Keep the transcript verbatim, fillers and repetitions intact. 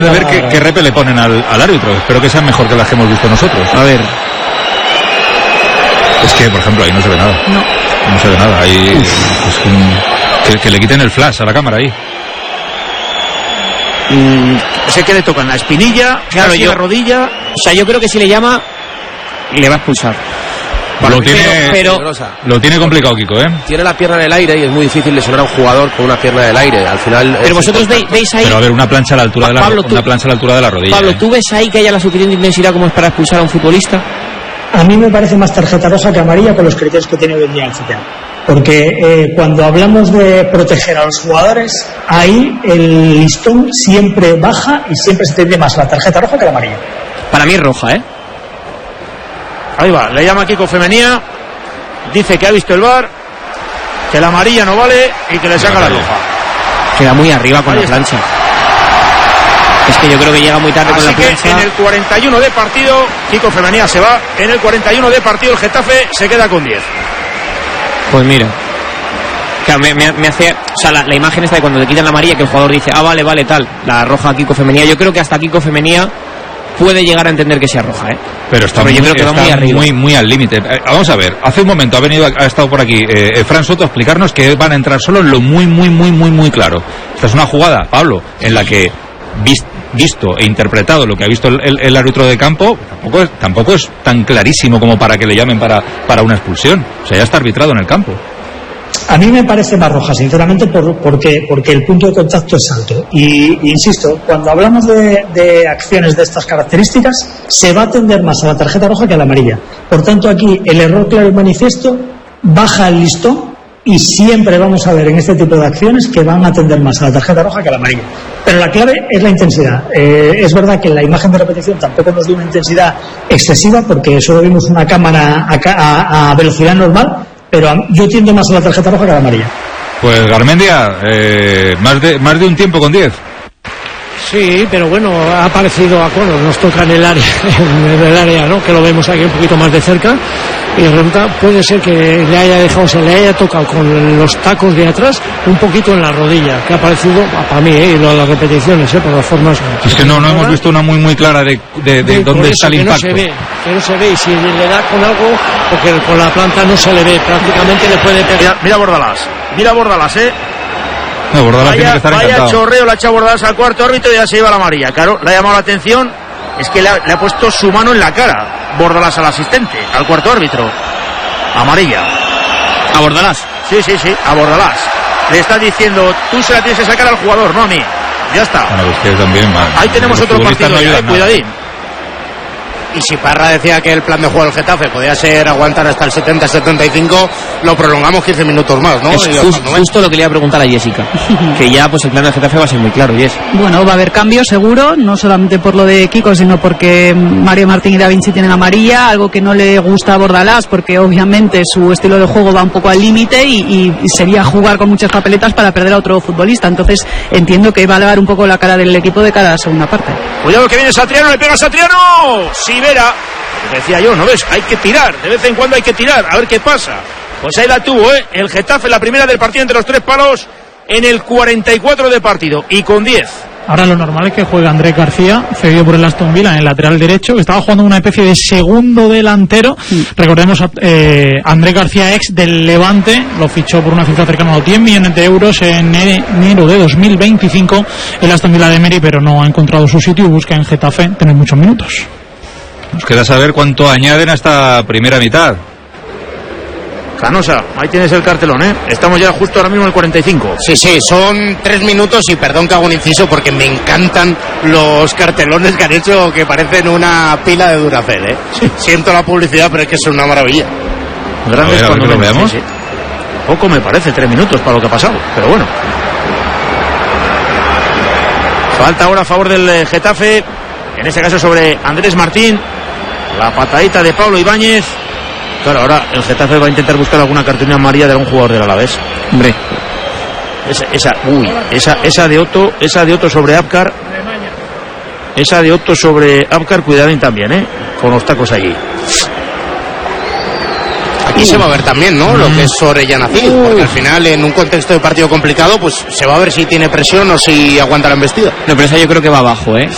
de ver qué, qué repe le ponen al, al árbitro. Espero que sean mejor que las que hemos visto nosotros. A ver. Es que, por ejemplo, ahí no se ve nada. No. No se ve nada. Ahí pues, un, que, que le quiten el flash a la cámara ahí. Mm, sé que le tocan la espinilla, claro, yo, la rodilla. O sea, yo creo que si le llama, le va a expulsar. Bueno, lo, tiene, pero, lo tiene complicado, Kiko, ¿eh? Tiene la pierna en el aire y es muy difícil lesionar a un jugador con una pierna en el aire. Al final. Pero vosotros veis, veis ahí. Pero a ver, una plancha a la altura, Pablo, de, la, tú, una plancha a la, altura de la rodilla. Pablo, ¿eh? ¿tú ves ahí que haya la suficiente intensidad como es para expulsar a un futbolista? A mí me parece más tarjeta roja que amarilla por los criterios que tiene hoy en día el C T A. Porque eh, cuando hablamos de proteger a los jugadores, ahí el listón siempre baja y siempre se tiende más a la tarjeta roja que la amarilla. Para mí es roja, ¿eh? Ahí va, le llama Kiko Femenía. Dice que ha visto el V A R, que la amarilla no vale y que le saca la roja. Queda muy arriba con la plancha. Es que yo creo que llega muy tarde. Así con la plancha. Que en el cuarenta y uno de partido, Kiko Femenía se va. En el cuarenta y uno de partido, el Getafe se queda con diez. Pues mira. Claro, me, me, me hace. O sea, la, la imagen esta de cuando le quitan la amarilla, que el jugador dice, ah, vale, vale, tal. La roja a Kiko Femenía. Yo creo que hasta Kiko Femenía puede llegar a entender que sea roja, ¿eh? Pero está, Pero muy, yo creo que está va muy, arriba. muy, muy al límite. Eh, vamos a ver, hace un momento ha venido, ha estado por aquí eh, Fran Soto a explicarnos que van a entrar solo en lo muy, muy, muy, muy, muy claro. Esta es una jugada, Pablo, en la que vist, visto e interpretado lo que ha visto el, el, el árbitro de campo, tampoco es, tampoco es tan clarísimo como para que le llamen para, para una expulsión. O sea, ya está arbitrado en el campo. A mí me parece más roja, sinceramente, por, porque, porque el punto de contacto es alto. Y, y insisto, cuando hablamos de, de acciones de estas características, se va a tender más a la tarjeta roja que a la amarilla. Por tanto, aquí el error claro y manifiesto baja el listón y siempre vamos a ver en este tipo de acciones que van a tender más a la tarjeta roja que a la amarilla. Pero la clave es la intensidad. Eh, es verdad que en la imagen de repetición tampoco nos dio una intensidad excesiva porque solo vimos una cámara a, a, a velocidad normal. Pero yo tiendo más a la tarjeta roja que a la amarilla. Pues Garmendia, eh, más de más de un tiempo con diez. Sí, pero bueno, ha aparecido a Conor, nos toca en el área, en el área, ¿no? Que lo vemos aquí un poquito más de cerca. Y resulta, puede ser que le haya dejado, se le haya tocado con los tacos de atrás un poquito en la rodilla, que ha aparecido para mí, ¿eh? Y lo de las repeticiones, ¿eh? Por las formas. Es que no, no hemos visto una muy muy clara de, de, de sí, dónde está el que impacto. No se ve, que no se ve, y si le da con algo, porque con la planta no se le ve, prácticamente le puede pegar. Mira, mira Bordalás, mira Bordalás, ¿eh? No, Bordalás vaya, tiene que estar vaya encantado. Chorreo le ha echado Bordalás al cuarto árbitro y ya se lleva la amarilla. Claro, le ha llamado la atención, es que le ha, le ha puesto su mano en la cara Bordalás al asistente, al cuarto árbitro. Amarilla. ¿A Bordalás? Sí, sí, sí, a Bordalás. Le está diciendo, tú se la tienes que sacar al jugador, no a mí. Ya está. Bueno, es que también, man, ahí tenemos otro partido, no ya, cuidadín. Y si Parra decía que el plan de juego del Getafe podía ser aguantar hasta el setenta setenta y cinco, lo prolongamos quince minutos más, ¿no? Es just, justo lo que le iba a preguntar a Jessica. Que ya pues el plan del Getafe va a ser muy claro, Jess. Bueno, va a haber cambios seguro, no solamente por lo de Kiko, sino porque Mario Martín y Da Vinci tienen amarilla, algo que no le gusta a Bordalás, porque obviamente su estilo de juego va un poco al límite y, y sería jugar con muchas papeletas para perder a otro futbolista. Entonces entiendo que va a elevar un poco la cara del equipo de cada segunda parte. Cuidado que viene Satriano, le pega Satriano. Sivera, decía yo, ¿no ves? Hay que tirar, de vez en cuando hay que tirar, a ver qué pasa. Pues ahí la tuvo, ¿eh? El Getafe, la primera del partido entre los tres palos, en el cuarenta y cuatro de partido, y con diez. Ahora lo normal es que juegue Andrés García, cedido por el Aston Villa en el lateral derecho, que estaba jugando una especie de segundo delantero. Sí. Recordemos, eh, Andrés García, ex del Levante, lo fichó por una cifra cercana a los diez millones de euros en enero de dos mil veinticinco el Aston Villa de Emery, pero no ha encontrado su sitio y busca en Getafe tener muchos minutos. Nos queda saber cuánto añaden a esta primera mitad. Canosa, ahí tienes el cartelón, ¿eh? Estamos ya justo ahora mismo en el cuarenta y cinco. Sí, sí, son tres minutos y perdón que hago un inciso porque me encantan los cartelones que han hecho que parecen una pila de Duracell, ¿eh? Sí. Siento la publicidad, pero es que son una maravilla. Grandes, a ver, cuando a ver, lo veamos. Sí, sí. Poco me parece, tres minutos para lo que ha pasado, pero bueno. Falta ahora a favor del Getafe, en este caso sobre Andrés Martín. La patadita de Pablo Ibáñez. Claro, ahora el Getafe va a intentar buscar alguna cartulina amarilla de algún jugador del Alavés. Hombre. Esa, esa, uy, esa, esa de Otto, esa de Otto sobre Abkar. Esa de Otto sobre Abkar, cuidadín también, ¿eh? Con los tacos allí. Aquí uh. se va a ver también, ¿no? Mm. Lo que es sobre Yanacid, uh. porque al final en un contexto de partido complicado, pues se va a ver si tiene presión o si aguanta la embestida. No, pero esa yo creo que va abajo, ¿eh?